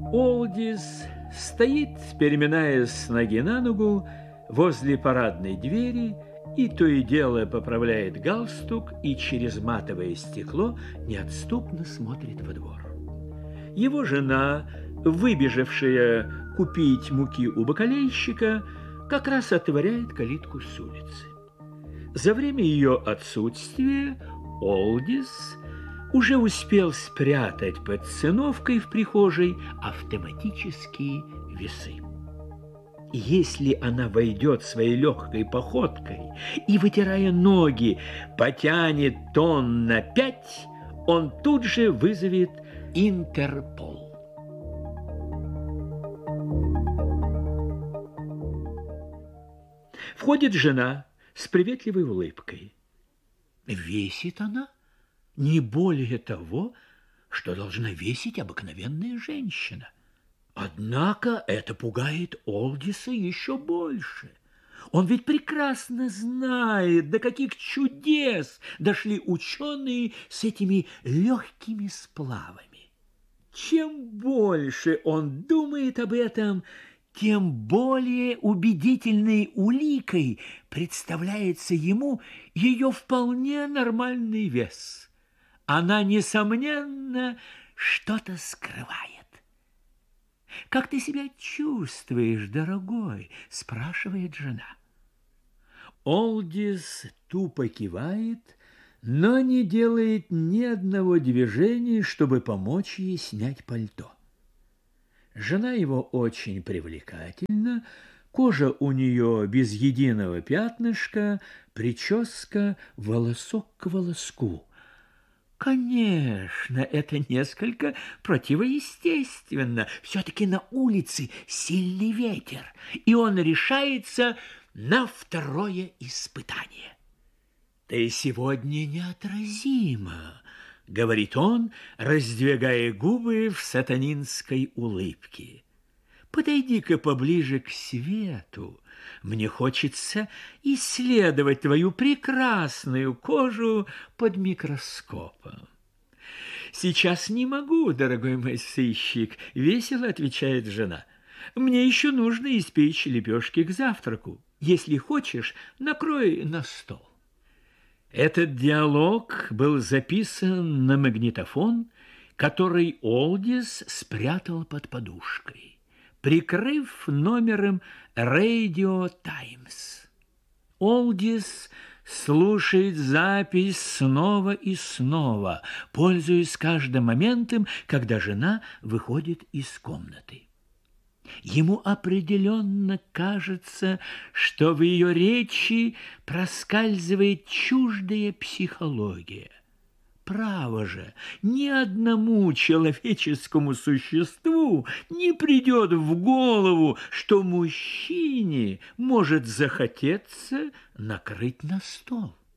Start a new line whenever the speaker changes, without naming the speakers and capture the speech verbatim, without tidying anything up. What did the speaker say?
Олдис стоит, переминаясь с ноги на ногу, возле парадной двери и то и дело поправляет галстук и через матовое стекло неотступно смотрит во двор. Его жена, выбежавшая купить муки у бакалейщика, как раз отворяет калитку с улицы. За время ее отсутствия Олдис уже успел спрятать под циновкой в прихожей автоматические весы. Если она войдет своей легкой походкой и, вытирая ноги, потянет тонн на пять, он тут же вызовет Интерпол. Входит жена с приветливой улыбкой. Весит она не более того, что должна весить обыкновенная женщина. Однако это пугает Олдиса еще больше. Он ведь прекрасно знает, до каких чудес дошли ученые с этими легкими сплавами. Чем больше он думает об этом, тем более убедительной уликой представляется ему ее вполне нормальный вес. Она, несомненно, что-то скрывает. «Как ты себя чувствуешь, дорогой?» – спрашивает жена. Олдис тупо кивает, но не делает ни одного движения, чтобы помочь ей снять пальто. Жена его очень привлекательна, кожа у нее без единого пятнышка, прическа волосок к волоску. Конечно, это несколько противоестественно. Все-таки на улице сильный ветер, и он решается на второе испытание. «Ты сегодня неотразима», — говорит он, раздвигая губы в сатанинской улыбке. «Подойди-ка поближе к свету. Мне хочется исследовать твою прекрасную кожу под микроскопом». «Сейчас не могу, дорогой мой сыщик», — весело отвечает жена. «Мне еще нужно испечь лепешки к завтраку. Если хочешь, накрой на стол». Этот диалог был записан на магнитофон, который Олдис спрятал под подушкой, прикрыв номером «Radio Times». Олдис слушает запись снова и снова, пользуясь каждым моментом, когда жена выходит из комнаты. Ему определенно кажется, что в ее речи проскальзывает чуждая психология. Право же, ни одному человеческому существу не придет в голову, что мужчине может захотеться накрыть на стол.